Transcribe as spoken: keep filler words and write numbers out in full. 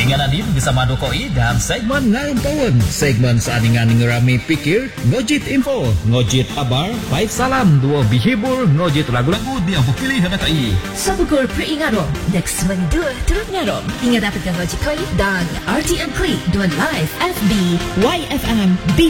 Dengan Nadine bersama Dokoi dan segmen Ngayon Kawan. Segmen seandingan ngerami pikir, ngojit info, ngojit kabar, baik salam, dua bihibur, ngojit lagu-lagu dia berpilih hendak kai. Sabukur peringarom, next month dua turut ngarom. Ingat dapatkan ngojit koi dan R T M Klik dua live F B Y F M B